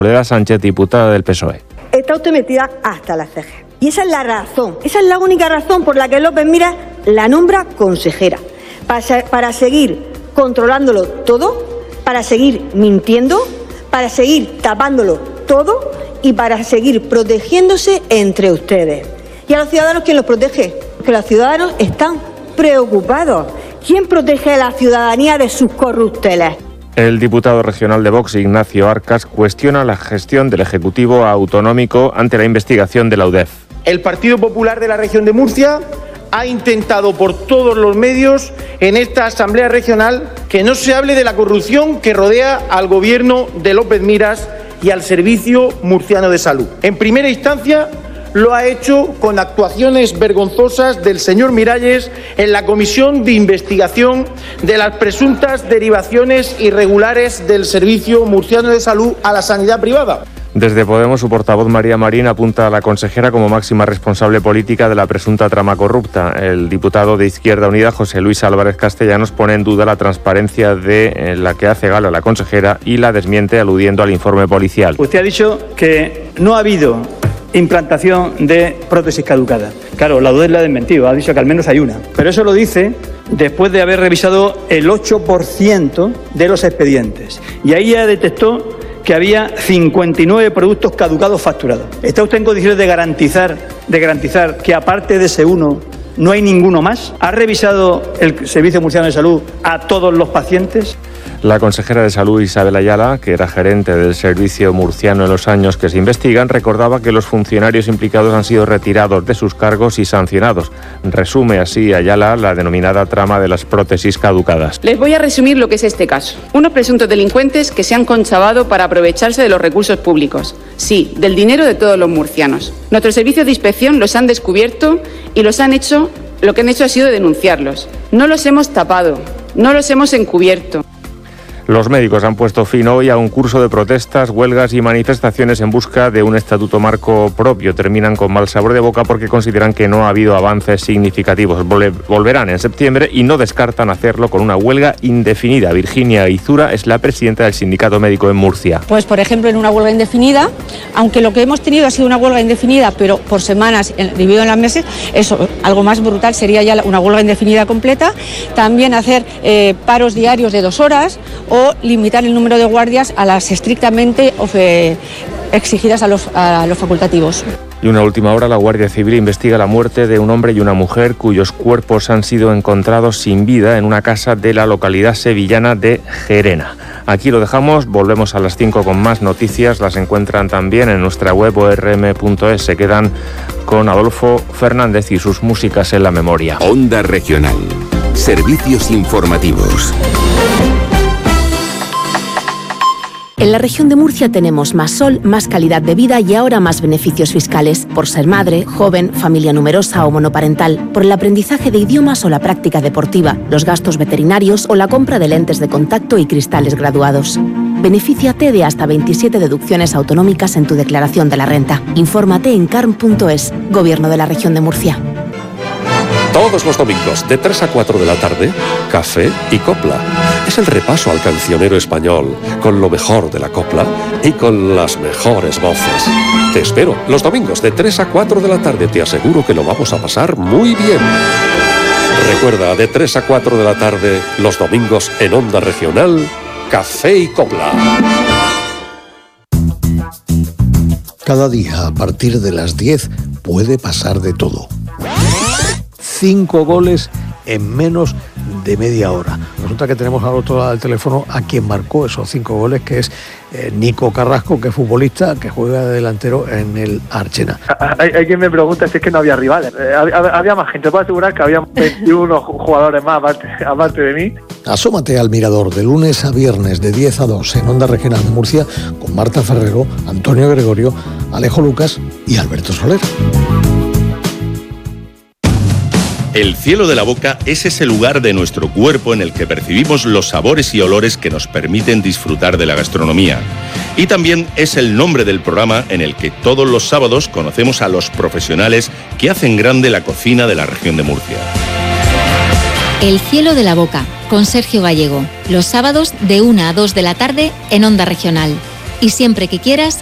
Soledad Sánchez, diputada del PSOE. Está usted metida hasta las cejas. Y esa es la razón, esa es la única razón por la que López Miras la nombra consejera. Para seguir controlándolo todo, para seguir mintiendo, para seguir tapándolo todo y para seguir protegiéndose entre ustedes. ¿Y a los ciudadanos quién los protege? Que los ciudadanos están preocupados. ¿Quién protege a la ciudadanía de sus corrupteles? El diputado regional de Vox, Ignacio Arcas, cuestiona la gestión del Ejecutivo Autonómico ante la investigación de la UDEF. El Partido Popular de la región de Murcia ha intentado por todos los medios en esta Asamblea Regional que no se hable de la corrupción que rodea al gobierno de López Miras y al Servicio Murciano de Salud. En primera instancia, lo ha hecho con actuaciones vergonzosas del señor Miralles en la comisión de investigación de las presuntas derivaciones irregulares del Servicio Murciano de Salud a la sanidad privada. Desde Podemos, su portavoz María Marín apunta a la consejera como máxima responsable política de la presunta trama corrupta. El diputado de Izquierda Unida, José Luis Álvarez Castellanos, pone en duda la transparencia de la que hace gala la consejera y la desmiente aludiendo al informe policial. Usted ha dicho que no ha habido implantación de prótesis caducadas. Claro, la UDEF la ha desmentido, ha dicho que al menos hay una. Pero eso lo dice después de haber revisado el 8% de los expedientes. Y ahí ya detectó que había 59 productos caducados facturados. ¿Está usted en condiciones de garantizar que aparte de ese uno no hay ninguno más? ¿Ha revisado el Servicio Murciano de Salud a todos los pacientes? La consejera de Salud, Isabel Ayala, que era gerente del Servicio Murciano en los años que se investigan, recordaba que los funcionarios implicados han sido retirados de sus cargos y sancionados. Resume así Ayala la denominada trama de las prótesis caducadas. Les voy a resumir lo que es este caso. Unos presuntos delincuentes que se han conchavado para aprovecharse de los recursos públicos. Sí, del dinero de todos los murcianos. Nuestros servicios de inspección los han descubierto y lo que han hecho ha sido denunciarlos. No los hemos tapado, no los hemos encubierto. Los médicos han puesto fin hoy a un curso de protestas, huelgas y manifestaciones en busca de un estatuto marco propio. Terminan con mal sabor de boca porque consideran que no ha habido avances significativos. Volverán en septiembre y no descartan hacerlo con una huelga indefinida. Virginia Izura es la presidenta del Sindicato Médico en Murcia. Pues, por ejemplo, en una huelga indefinida, aunque lo que hemos tenido ha sido una huelga indefinida, pero por semanas, dividido en los meses, eso, algo más brutal sería ya una huelga indefinida completa. También hacer paros diarios de 2 horas o limitar el número de guardias a las estrictamente exigidas a los facultativos. Y una última hora, la Guardia Civil investiga la muerte de un hombre y una mujer cuyos cuerpos han sido encontrados sin vida en una casa de la localidad sevillana de Gerena. Aquí lo dejamos, volvemos a las 5 con más noticias, las encuentran también en nuestra web orm.es. Se quedan con Adolfo Fernández y sus músicas en la memoria. Onda Regional. Servicios informativos. En la región de Murcia tenemos más sol, más calidad de vida y ahora más beneficios fiscales por ser madre, joven, familia numerosa o monoparental, por el aprendizaje de idiomas o la práctica deportiva, los gastos veterinarios o la compra de lentes de contacto y cristales graduados. Benefíciate de hasta 27 deducciones autonómicas en tu declaración de la renta. Infórmate en carm.es, Gobierno de la Región de Murcia. Todos los domingos, de 3 a 4 de la tarde, Café y Copla. Es el repaso al cancionero español, con lo mejor de la copla y con las mejores voces. Te espero, los domingos, de 3 a 4 de la tarde. Te aseguro que lo vamos a pasar muy bien. Recuerda, de 3 a 4 de la tarde, los domingos en Onda Regional, Café y Copla. Cada día, a partir de las 10, puede pasar de todo. 5 goles en menos de media hora. Resulta que tenemos al otro lado del teléfono a quien marcó esos 5 goles, que es Nico Carrasco, que es futbolista, que juega de delantero en el Archena. Hay quien me pregunta si es que no había rivales. Había más gente. Puedo asegurar que había 21 jugadores más aparte de mí. Asómate al Mirador de lunes a viernes de 10 a 2 en Onda Regional de Murcia con Marta Ferrero, Antonio Gregorio, Alejo Lucas y Alberto Soler. El cielo de la boca es ese lugar de nuestro cuerpo en el que percibimos los sabores y olores que nos permiten disfrutar de la gastronomía. Y también es el nombre del programa en el que todos los sábados conocemos a los profesionales que hacen grande la cocina de la región de Murcia. El cielo de la boca, con Sergio Gallego. Los sábados de 1 a 2 de la tarde en Onda Regional. y siempre que quieras,